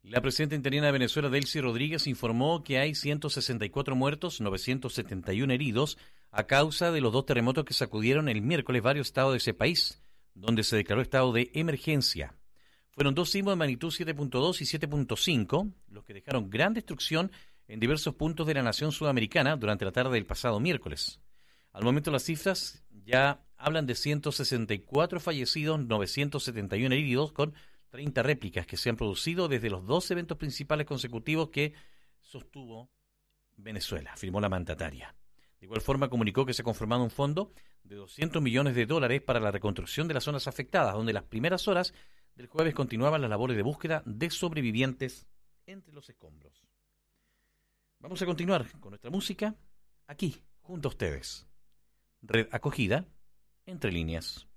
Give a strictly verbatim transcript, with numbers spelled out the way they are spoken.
La presidenta interina de Venezuela, Delcy Rodríguez, informó que hay ciento sesenta y cuatro muertos, novecientos setenta y uno heridos, a causa de los dos terremotos que sacudieron el miércoles varios estados de ese país, donde se declaró estado de emergencia. Fueron dos sismos de magnitud siete punto dos y siete punto cinco, los que dejaron gran destrucción en diversos puntos de la nación sudamericana durante la tarde del pasado miércoles. Al momento las cifras ya hablan de ciento sesenta y cuatro fallecidos, novecientos setenta y uno heridos, con treinta réplicas que se han producido desde los dos eventos principales consecutivos que sostuvo Venezuela, afirmó la mandataria. De igual forma comunicó que se ha conformado un fondo de doscientos millones de dólares para la reconstrucción de las zonas afectadas, donde las primeras horas del jueves continuaban las labores de búsqueda de sobrevivientes entre los escombros. Vamos a continuar con nuestra música aquí, junto a ustedes. Red Acogida, Entre Líneas.